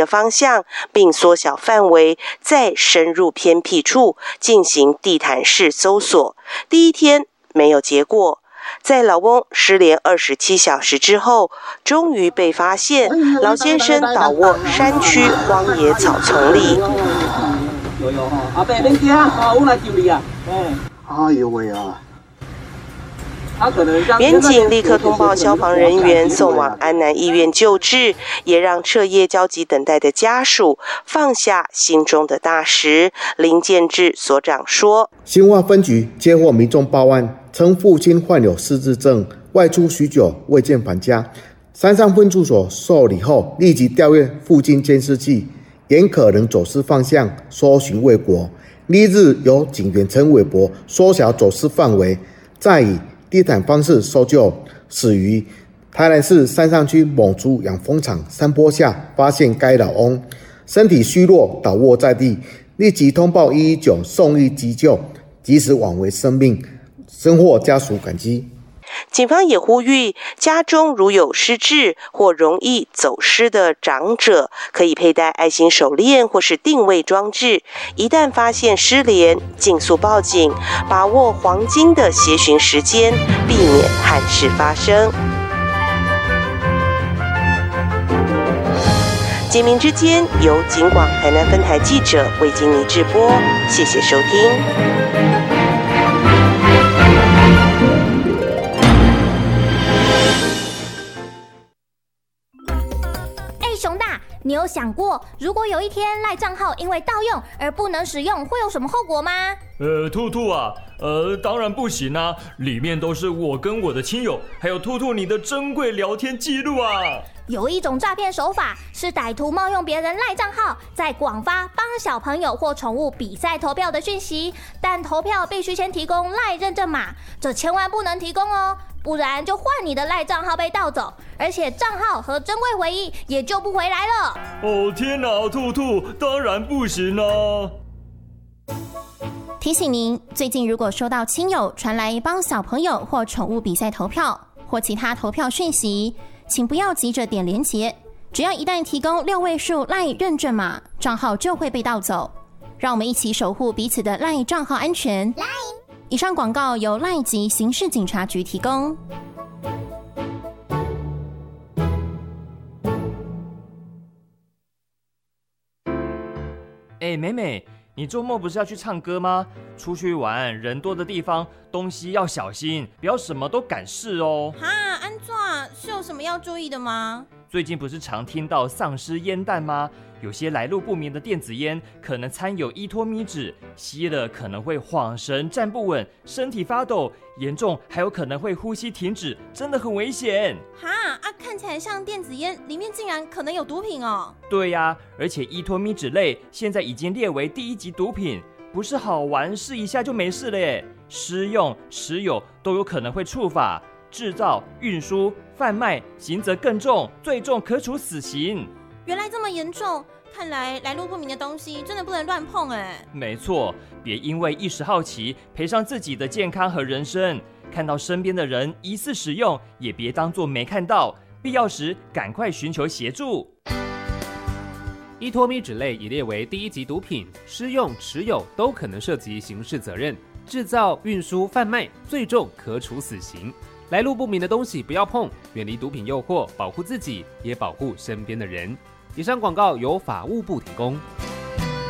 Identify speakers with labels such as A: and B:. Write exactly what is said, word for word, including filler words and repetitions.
A: 的方向，并缩小范围，再深入偏僻处进行地毯式搜索。第一天没有结果，在老翁失联二十七小时之后，终于被发现，老先生倒卧山区荒野草丛里。
B: 有有哈，阿伯恁惊啊，我来救你啊！哎呦喂啊！
A: 民警立刻通报消防人员，送往安南医院救治，也让彻夜焦急等待的家属放下心中的大石。林建志所长说：
C: 新化分局接获民众报案，称父亲患有失智症，外出许久未见返家。山上分驻所受理后，立即调阅附近监视器，沿可能走失方向搜寻未果。翌日由警员陈伟博缩小走失范围，再以地毯方式搜救，始于台南市山上区某猪养蜂场山坡下发现该老翁，身体虚弱倒卧在地，立即通报一一九送医急救，及时挽回生命，深获家属感激。
A: 警方也呼吁，家中如有失智或容易走失的长者，可以佩戴爱心手链或是定位装置。一旦发现失联，尽速报警，把握黄金的协寻时间，避免憾事发生。警民之间由警广台南分台记者魏金妮制播，谢谢收听。
D: 熊大，你有想过，如果有一天赖账号因为盗用而不能使用，会有什么后果吗？
E: 呃，兔兔啊，呃，当然不行啊，里面都是我跟我的亲友，还有兔兔你的珍贵聊天记录啊。
D: 有一种诈骗手法是歹徒冒用别人赖账号，在广发帮小朋友或宠物比赛投票的讯息，但投票必须先提供赖认证码，这千万不能提供哦，不然就换你的赖账号被盗走，而且账号和珍贵回忆也救不回来了。
E: 哦天哪，兔兔，当然不行啊！
F: 提醒您，最近如果收到亲友传来帮小朋友或宠物比赛投票或其他投票讯息，请不要急着点连结，只要一旦提供六位数 LINE 认证码，账号就会被盗走。让我们一起守护彼此的 LINE 账号安全。以上广告由 LINE 及刑事警察局提供。
E: 哎，美美，你周末不是要去唱歌吗？出去玩，人多的地方，东西要小心，不要什么都敢试哦。
G: 哈，安怎是有什么要注意的吗？
E: 最近不是常听到丧尸烟弹吗？有些来路不明的电子烟可能掺有依托咪酯，吸了可能会晃神、站不稳、身体发抖，严重还有可能会呼吸停止，真的很危险。
G: 哈啊，看起来像电子烟，里面竟然可能有毒品哦。
E: 对呀、啊，而且依托咪酯类现在已经列为第一级毒品，不是好玩试一下就没事了耶，施用、持有都有可能会触法，制造、运输、贩卖，刑责更重，最重可处死刑。
G: 原来这么严重，看来来路不明的东西真的不能乱碰哎。
E: 没错，别因为一时好奇赔上自己的健康和人生。看到身边的人疑似使用，也别当作没看到，必要时赶快寻求协助。
H: 依托咪酯类已列为第一级毒品，施用、持有都可能涉及刑事责任，制造、运输、贩卖最重可处死刑。来路不明的东西不要碰，远离毒品诱惑，保护自己，也保护身边的人。以上广告由法务部提供。